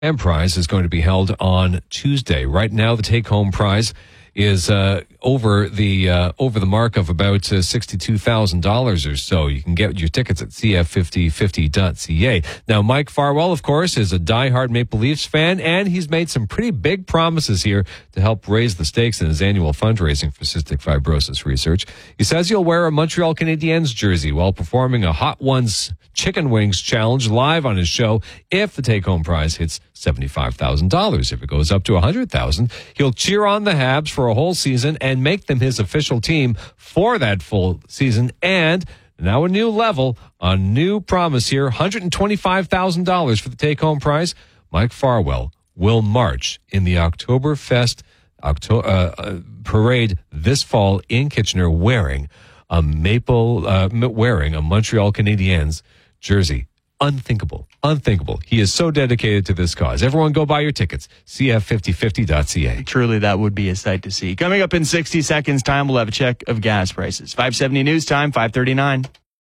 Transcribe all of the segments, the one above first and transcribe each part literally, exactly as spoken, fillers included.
And prize is going to be held on Tuesday. Right now, the take-home prize is uh, over the uh, over the mark of about uh, sixty-two thousand dollars or so. You can get your tickets at c f fifty fifty dot c a. Now, Mike Farwell, of course, is a diehard Maple Leafs fan, and he's made some pretty big promises here to help raise the stakes in his annual fundraising for cystic fibrosis research. He says he'll wear a Montreal Canadiens jersey while performing a Hot Ones Chicken Wings challenge live on his show if the take-home prize hits seventy-five thousand dollars. If it goes up to one hundred thousand dollars, he'll cheer on the Habs for a whole season and make them his official team for that full season. And now a new level, a new promise here, one hundred twenty-five thousand dollars for the take-home prize. Mike Farwell will march in the Oktoberfest Octo- uh, uh, parade this fall in Kitchener wearing a Maple, uh, wearing a Montreal Canadiens jersey. Unthinkable. Unthinkable. He is so dedicated to this cause. Everyone go buy your tickets. c f fifty fifty dot c a. Truly, that would be a sight to see. Coming up in sixty seconds time, we'll have a check of gas prices. five seventy News Time, five thirty-nine.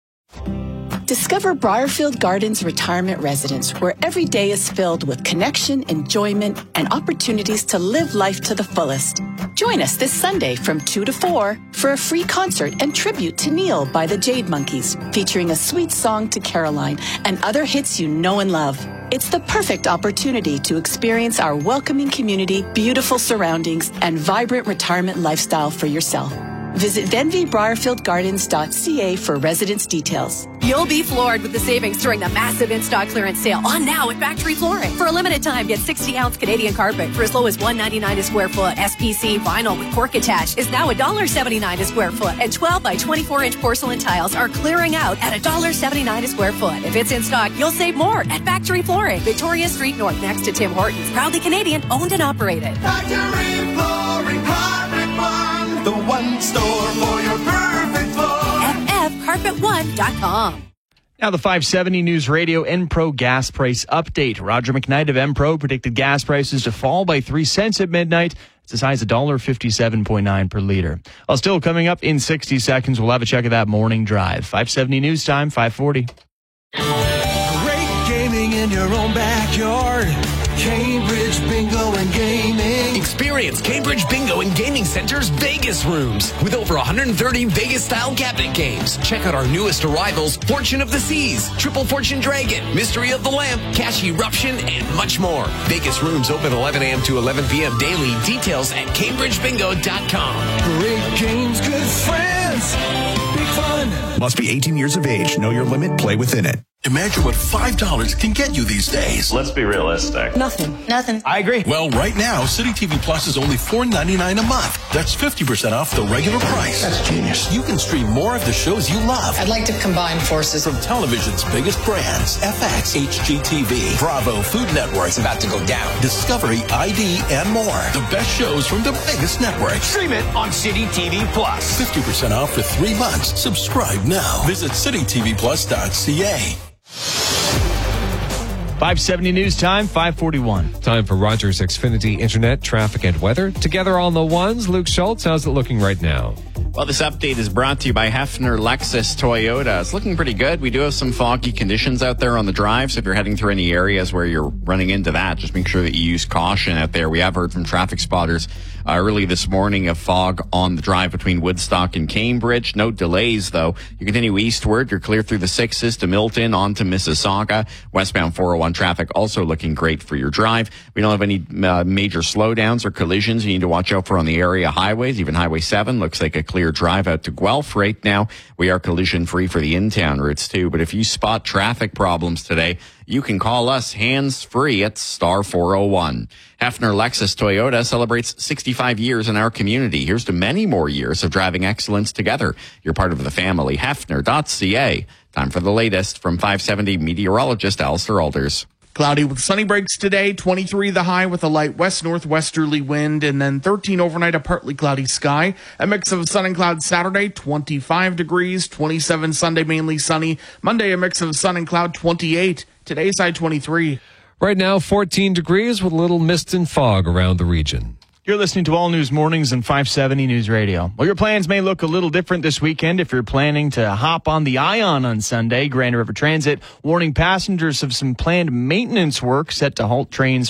Discover Briarfield Gardens Retirement Residence, where every day is filled with connection, enjoyment, and opportunities to live life to the fullest. Join us this Sunday from two to four for a free concert and tribute to Neil by the Jade Monkeys, featuring a sweet song to Caroline and other hits you know and love. It's the perfect opportunity to experience our welcoming community, beautiful surroundings, and vibrant retirement lifestyle for yourself. Visit venvy briarfield gardens dot c a for residence details. You'll be floored with the savings during the massive in-stock clearance sale on now at Factory Flooring. For a limited time, get sixty ounce Canadian carpet for as low as one ninety-nine a square foot. S P C vinyl with cork attached is now one seventy-nine a square foot. And twelve by twenty-four inch porcelain tiles are clearing out at one seventy-nine a square foot. If it's in stock, you'll save more at Factory Flooring. Victoria Street North next to Tim Hortons. Proudly Canadian, owned and operated. Factory Flooring, Carpet One, the one store for your perfect floor. f f carpet one dot com. Now the five seventy News Radio Enpro gas price update. Roger McKnight of Enpro predicted gas prices to fall by three cents at midnight. It's as high as one fifty-seven point nine per liter. Well, still coming up in sixty seconds, we'll have a check of that morning drive. five seventy News Time, five forty. Great gaming in your own backyard. Cambridge Bingo and Gaming. Experience Cambridge Bingo and Gaming Center's Vegas rooms with over one hundred thirty Vegas-style cabinet games. Check out our newest arrivals, Fortune of the Seas, Triple Fortune Dragon, Mystery of the Lamp, Cash Eruption, and much more. Vegas rooms open eleven a.m. to eleven p.m. daily. Details at cambridge bingo dot com. Great games, good friends, big fun. Must be eighteen years of age. Know your limit. Play within it. Imagine what five dollars can get you these days. Let's be realistic. Nothing. Nothing. I agree. Well, right now, City T V Plus is only four ninety-nine a month. That's fifty percent off the regular price. That's genius. You can stream more of the shows you love. I'd like to combine forces From television's biggest brands, F X, H G T V, Bravo, Food Network. It's about to go down. Discovery, I D, and more. The best shows from the biggest networks. Stream it on City T V Plus. fifty percent off for three months. Subscribe now. Visit city t v plus dot c a. five seventy News Time, five forty-one. Time for Rogers Xfinity Internet, traffic, and weather. Together on the ones, Luke Schultz, how's it looking right now? Well, this update is brought to you by Hefner Lexus Toyota. It's looking pretty good. We do have some foggy conditions out there on the drive, so if you're heading through any areas where you're running into that, just make sure that you use caution out there. We have heard from traffic spotters uh, early this morning of fog on the drive between Woodstock and Cambridge. No delays, though. You continue eastward. You're clear through the sixes to Milton, on to Mississauga. Westbound four oh one traffic also looking great for your drive. We don't have any uh, major slowdowns or collisions you need to watch out for on the area highways. Even Highway seven looks like a clear drive out to Guelph. Right now, we are collision free for the in-town routes too. But if you spot traffic problems today, you can call us hands free at star four oh one. Hefner Lexus Toyota celebrates sixty-five years in our community. Here's to many more years of driving excellence together. You're part of the family. Hefner dot c a. Time for the latest from five seventy meteorologist Alistair Alders. Cloudy with sunny breaks today, twenty-three the high with a light west-northwesterly wind, and then thirteen overnight, a partly cloudy sky. A mix of sun and cloud Saturday, twenty-five degrees, twenty-seven Sunday, mainly sunny. Monday, a mix of sun and cloud, twenty-eight. Today's high twenty-three. Right now, fourteen degrees with a little mist and fog around the region. You're listening to All News Mornings on five seventy News Radio. Well, your plans may look a little different this weekend if you're planning to hop on the Ion on Sunday. Grand River Transit warning passengers of some planned maintenance work set to halt trains